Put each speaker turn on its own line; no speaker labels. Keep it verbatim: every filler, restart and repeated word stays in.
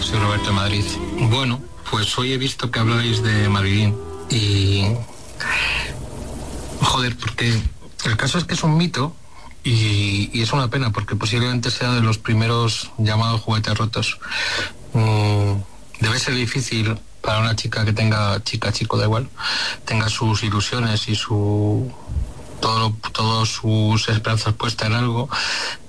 soy Roberto de Madrid. Bueno, pues hoy he visto que habláis de Marilyn y... Joder, porque el caso es que es un mito y, y es una pena porque posiblemente sea de los primeros llamados juguetes rotos. Mm, debe ser difícil para una chica que tenga, chica, chico, da igual, tenga sus ilusiones y su... Todo, todas sus esperanzas puestas en algo,